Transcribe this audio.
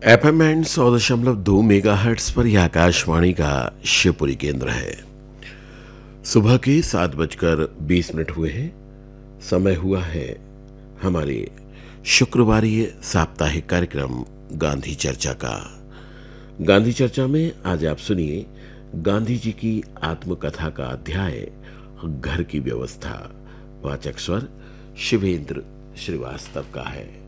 FM and 100.2 megahertz पर यह आकाशवाणी का शिवपुरी केंद्र है। सुबह के 7:20 हुए हैं। समय हुआ है हमारे शुक्रवारी साप्ताहिक कार्यक्रम गांधी चर्चा का। गांधी चर्चा में आज आप सुनिए गांधी जी की आत्मकथा का अध्याय घर की व्यवस्था। वाचक स्वर शिवेंद्र श्रीवास्तव का है।